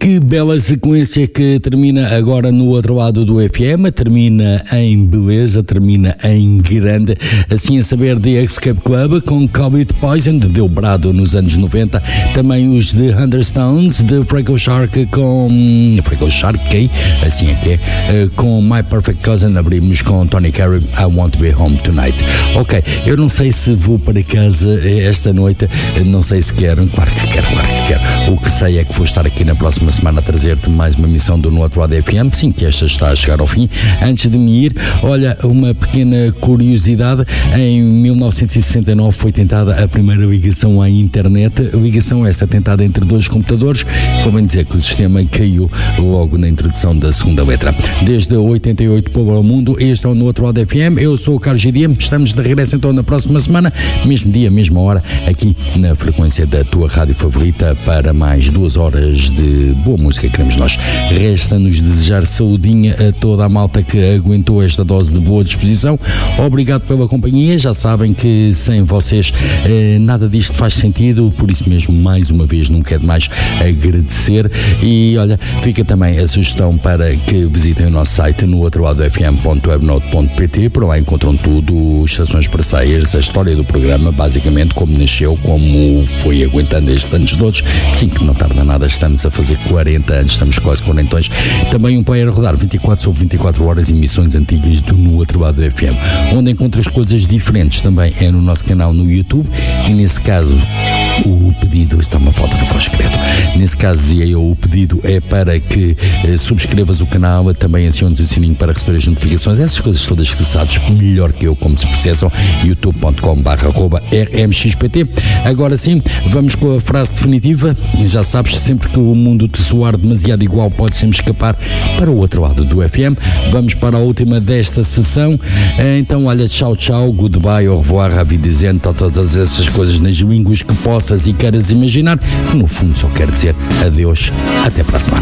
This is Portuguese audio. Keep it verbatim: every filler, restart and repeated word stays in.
Que bela sequência que termina agora no outro lado do F M, termina em beleza, termina em grande, assim a saber de Escape Club com Covid Poison, de Delbrado nos anos noventa, também os de Thunderstones, de Franco Shark com Franco Shark, assim é que é, com My Perfect Cousin, abrimos com Tony Carey, I Want to Be Home Tonight. Ok, eu não sei se vou para casa esta noite, não sei se quero, claro que quero, claro que quero, o que sei é que vou estar aqui na próxima semana a trazer-te mais uma emissão do No Outro Lado F M, sim, que esta está a chegar ao fim. Antes de me ir, olha, uma pequena curiosidade, em mil novecentos e sessenta e nove foi tentada a primeira ligação à internet, ligação essa tentada entre dois computadores, convém dizer que o sistema caiu logo na introdução da segunda letra. Desde oitenta e oito para o mundo, este é o No Outro Lado F M, eu sou o Carlos G D M, estamos de regresso então na próxima semana, mesmo dia, mesma hora, aqui na frequência da tua rádio favorita, para mais duas horas de boa música, queremos nós. Resta-nos desejar saudinha a toda a malta que aguentou esta dose de boa disposição. Obrigado pela companhia, já sabem que sem vocês eh, nada disto faz sentido, por isso mesmo, mais uma vez, não quero mais agradecer. E olha, fica também a sugestão para que visitem o nosso site no outro lado f m ponto webnote ponto p t, por lá encontram tudo, estações parceiras, a história do programa, basicamente como nasceu, como foi aguentando estes anos todos. Sim, que não tarda nada, estamos a fazer quarenta anos, estamos quase quarentões. Também um player a rodar vinte e quatro sobre vinte e quatro horas, emissões antigas do No Outro Lado do F M, onde encontras coisas diferentes. Também é no nosso canal no YouTube, e nesse caso o pedido, está uma falta de voz, credo. Nesse caso, dizia eu, o pedido é para que eh, subscrevas o canal, também aciones o sininho para receber as notificações, essas coisas todas que tu sabes melhor que eu como se processam. youtube ponto com barra r m x p t. Agora sim, vamos com a frase definitiva. Já sabes, sempre que o mundo te soar demasiado igual, podes sempre escapar para o outro lado do F M. Vamos para a última desta sessão. Então, olha, tchau, tchau, goodbye, au revoir, à Wiedersehen, todas essas coisas nas línguas que possas e queiras imaginar, que no fundo só quer dizer adeus, até para a semana.